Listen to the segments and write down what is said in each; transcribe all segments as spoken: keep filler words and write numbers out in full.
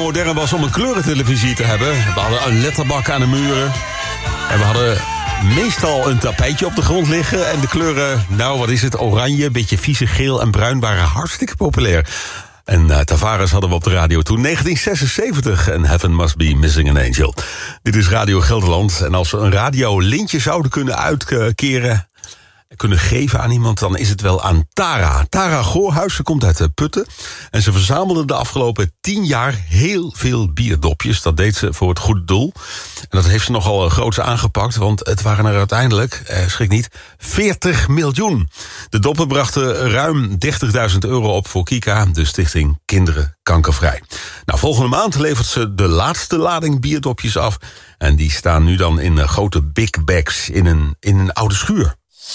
modern was om een kleurentelevisie te hebben. We hadden een letterbak aan de muren. En we hadden meestal een tapijtje op de grond liggen. En de kleuren, nou wat is het, oranje, beetje vieze geel en bruin waren hartstikke populair. En uh, Tavares hadden we op de radio toen, negentien zesenzeventig. En Heaven Must Be Missing an Angel. Dit is Radio Gelderland. En als we een radiolintje zouden kunnen uitkeren, kunnen geven aan iemand, dan is het wel aan Tara. Tara Goorhuis, ze komt uit de Putten. En ze verzamelde de afgelopen tien jaar heel veel bierdopjes. Dat deed ze voor het goede doel. En dat heeft ze nogal groots aangepakt, want het waren er uiteindelijk, eh, schrik niet, veertig miljoen. De doppen brachten ruim dertigduizend euro op voor Kika, de stichting Kinderen Kankervrij. Nou, volgende maand levert ze de laatste lading bierdopjes af. En die staan nu dan in grote big bags in een, in een oude schuur.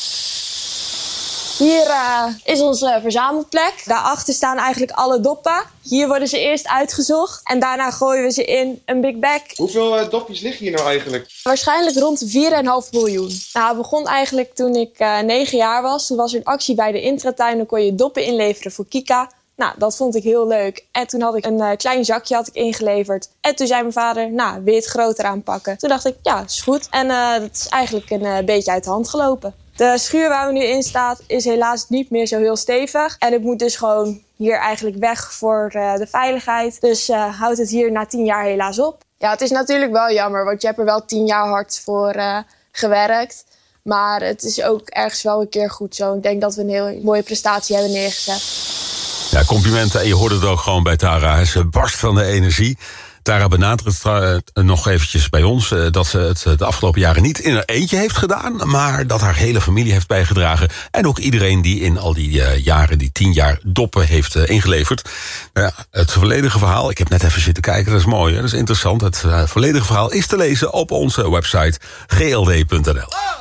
Hier uh, is onze verzamelplek. Daarachter staan eigenlijk alle doppen. Hier worden ze eerst uitgezocht en daarna gooien we ze in een big bag. Hoeveel uh, dopjes liggen hier nou eigenlijk? Waarschijnlijk rond de vier komma vijf miljoen. Nou, het begon eigenlijk toen ik uh, negen jaar was. Toen was er een actie bij de intratuin. Dan kon je doppen inleveren voor Kika. Nou, dat vond ik heel leuk. En toen had ik een uh, klein zakje had ik ingeleverd. En toen zei mijn vader, nou, wil je het groter aanpakken? Toen dacht ik, ja, is goed. En uh, dat is eigenlijk een uh, beetje uit de hand gelopen. De schuur waar we nu in staan is helaas niet meer zo heel stevig. En het moet dus gewoon hier eigenlijk weg voor uh, de veiligheid. Dus uh, houdt het hier na tien jaar helaas op. Ja, het is natuurlijk wel jammer, want je hebt er wel tien jaar hard voor uh, gewerkt. Maar het is ook ergens wel een keer goed zo. Ik denk dat we een heel mooie prestatie hebben neergezet. Ja, complimenten. En je hoorde het ook gewoon bij Tara. Ze barst van de energie. Tara benadrukt uh, nog eventjes bij ons uh, dat ze het uh, de afgelopen jaren niet in haar eentje heeft gedaan, maar dat haar hele familie heeft bijgedragen. En ook iedereen die in al die uh, jaren, die tien jaar doppen heeft uh, ingeleverd. Uh, het volledige verhaal, ik heb net even zitten kijken, dat is mooi, hè? Dat is interessant. Het uh, volledige verhaal is te lezen op onze website g l d punt n l.